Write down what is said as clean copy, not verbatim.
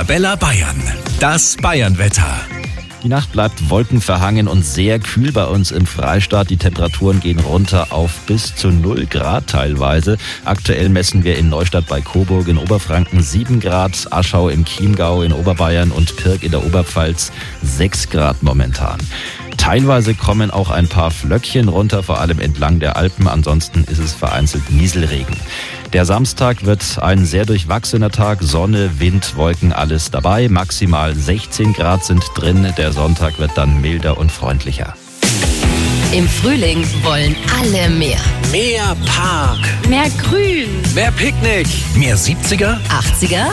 Arabella Bayern. Das Bayernwetter. Die Nacht bleibt wolkenverhangen und sehr kühl bei uns im Freistaat. Die Temperaturen gehen runter auf bis zu 0 Grad teilweise. Aktuell messen wir in Neustadt bei Coburg in Oberfranken 7 Grad, Aschau im Chiemgau in Oberbayern und Pirk in der Oberpfalz 6 Grad momentan. Teilweise kommen auch ein paar Flöckchen runter, vor allem entlang der Alpen. Ansonsten ist es vereinzelt Nieselregen. Der Samstag wird ein sehr durchwachsener Tag. Sonne, Wind, Wolken, alles dabei. Maximal 16 Grad sind drin. Der Sonntag wird dann milder und freundlicher. Im Frühling wollen alle mehr. Mehr Park, Mehr Grün. mehr Picknick, mehr 70er, 80er,